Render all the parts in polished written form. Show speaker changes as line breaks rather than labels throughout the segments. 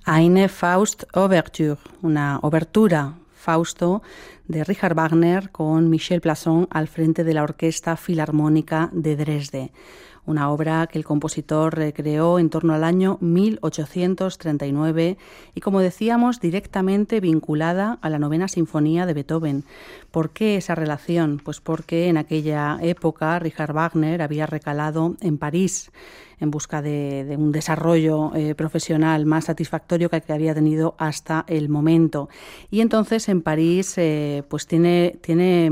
Eine Faust-Ouverture, una obertura Fausto de Richard Wagner con Michel Plasson al frente de la Orquesta Filarmónica de Dresde. Una obra que el compositor creó en torno al año 1839 y, como decíamos, directamente vinculada a la Novena Sinfonía de Beethoven. ¿Por qué esa relación? Pues porque en aquella época Richard Wagner había recalado en París en busca de un desarrollo profesional más satisfactorio que el que había tenido hasta el momento. Y entonces en París pues tiene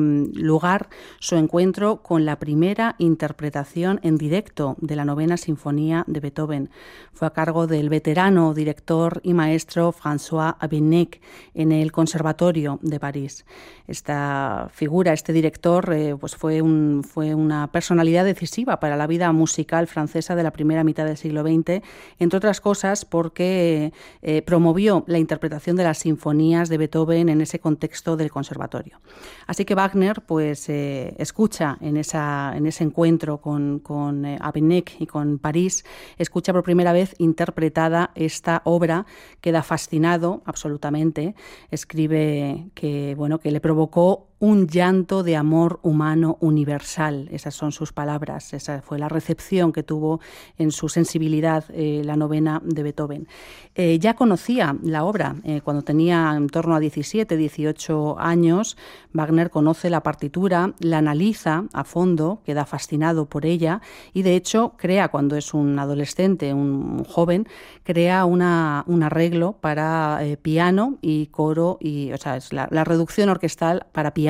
lugar su encuentro con la primera interpretación en directo de la Novena Sinfonía de Beethoven. Fue a cargo del veterano director y maestro François Abenec en el Conservatorio de París. Esta figura, este director, pues fue una personalidad decisiva para la vida musical francesa de la primera mitad del siglo XX, entre otras cosas porque promovió la interpretación de las sinfonías de Beethoven en ese contexto del conservatorio. Así que Wagner pues escucha en ese encuentro con Abenec y con París, escucha por primera vez interpretada esta obra, queda fascinado absolutamente, escribe que le provocó un llanto de amor humano universal. Esas son sus palabras, esa fue la recepción que tuvo en su sensibilidad la novena de Beethoven. Ya conocía la obra cuando tenía en torno a 17, 18 años. Wagner conoce la partitura, la analiza a fondo, queda fascinado por ella y de hecho crea, cuando es un adolescente, un joven, crea un arreglo para piano y coro, es la reducción orquestal para piano.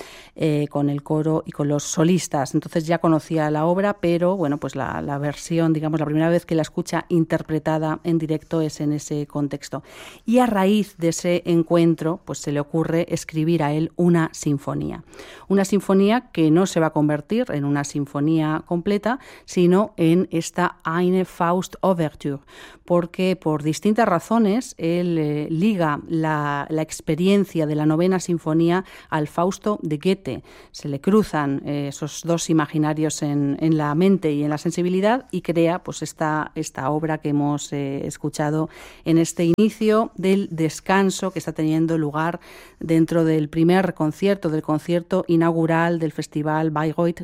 Con el coro y con los solistas. Entonces ya conocía la obra, pero pues la versión, digamos, la primera vez que la escucha interpretada en directo es en ese contexto. Y a raíz de ese encuentro, pues se le ocurre escribir a él una sinfonía. Una sinfonía que no se va a convertir en una sinfonía completa, sino en esta Eine Faust-Ouverture, porque por distintas razones él liga la experiencia de la novena sinfonía al Fausto de Goethe. Se le cruzan esos dos imaginarios en la mente y en la sensibilidad y crea pues esta obra que hemos escuchado en este inicio del descanso que está teniendo lugar dentro del primer concierto, del concierto inaugural del Festival Bayreuth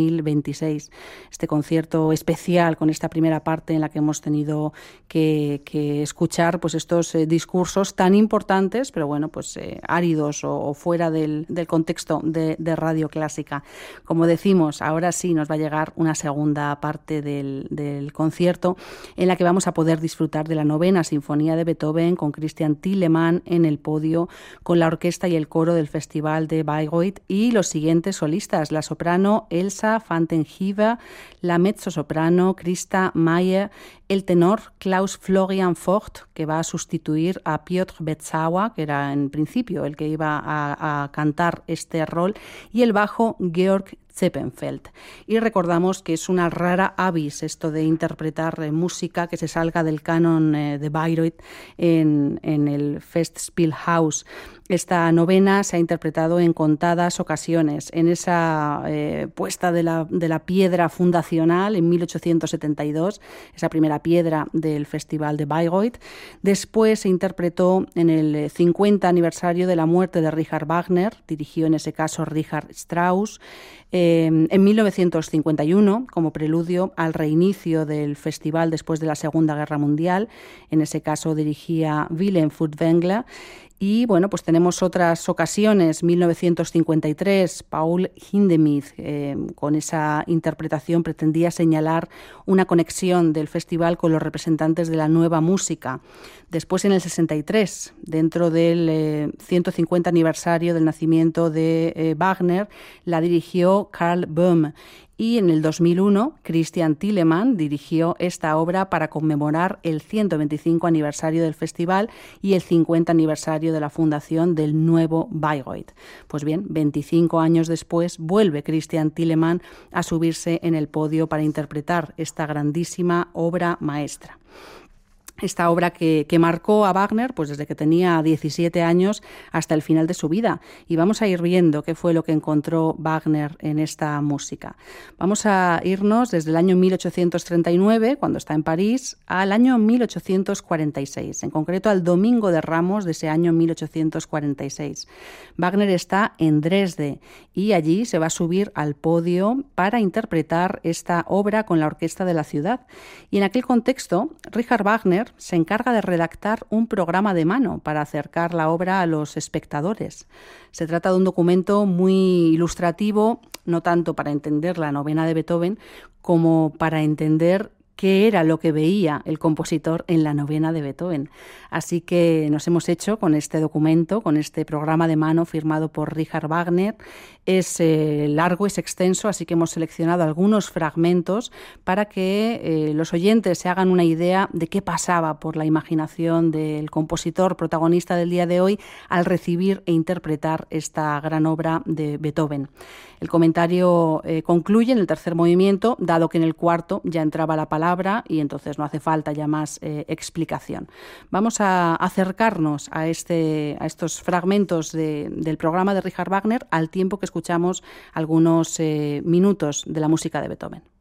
2026. Este concierto especial con esta primera parte en la que hemos tenido que escuchar pues estos discursos tan importantes, pero áridos o fuera del contexto de radio clásica. Como decimos, ahora sí nos va a llegar una segunda parte del concierto en la que vamos a poder disfrutar de la novena sinfonía de Beethoven con Christian Thielemann en el podio, con la orquesta y el coro del Festival de Bayreuth y los siguientes solistas: la soprano Elsa van den Heever, la mezzosoprano Christa Mayer, el tenor Klaus Florian Vogt, que va a sustituir a Piotr Beczała, que era en principio el que iba a cantar este rol, y el bajo Georg Zeppenfeld. Y recordamos que es una rara avis esto de interpretar música que se salga del canon de Bayreuth en el Festspielhaus. Esta novena se ha interpretado en contadas ocasiones. En esa puesta de la piedra fundacional en 1872, esa primera piedra del Festival de Bayreuth. Después se interpretó en el 50 aniversario de la muerte de Richard Wagner, dirigió en ese caso Richard Strauss, en 1951 como preludio al reinicio del festival después de la Segunda Guerra Mundial. En ese caso dirigía Willem Furtwängler. Y pues tenemos otras ocasiones, 1953, Paul Hindemith, con esa interpretación pretendía señalar una conexión del festival con los representantes de la nueva música. Después, en el 63, dentro del 150 aniversario del nacimiento de Wagner, la dirigió Karl Böhm. Y en el 2001, Christian Thielemann dirigió esta obra para conmemorar el 125 aniversario del festival y el 50 aniversario de la fundación del nuevo Bayreuth. Pues bien, 25 años después vuelve Christian Thielemann a subirse en el podio para interpretar esta grandísima obra maestra. esta obra que marcó a Wagner pues desde que tenía 17 años hasta el final de su vida. Y vamos a ir viendo qué fue lo que encontró Wagner en esta música. Vamos a irnos desde el año 1839, cuando está en París, al año 1846, en concreto al Domingo de Ramos de ese año 1846. Wagner está en Dresde y allí se va a subir al podio para interpretar esta obra con la orquesta de la ciudad. Y en aquel contexto, Richard Wagner se encarga de redactar un programa de mano para acercar la obra a los espectadores. Se trata de un documento muy ilustrativo, no tanto para entender la novena de Beethoven, como para entender qué era lo que veía el compositor en la novena de Beethoven. Así que nos hemos hecho con este documento, con este programa de mano firmado por Richard Wagner. Es largo, es extenso, así que hemos seleccionado algunos fragmentos para que los oyentes se hagan una idea de qué pasaba por la imaginación del compositor protagonista del día de hoy al recibir e interpretar esta gran obra de Beethoven. El comentario concluye en el tercer movimiento, dado que en el cuarto ya entraba la palabra y entonces no hace falta ya más explicación. Vamos a acercarnos a estos fragmentos del programa de Richard Wagner al tiempo que escuchamos algunos minutos de la música de Beethoven.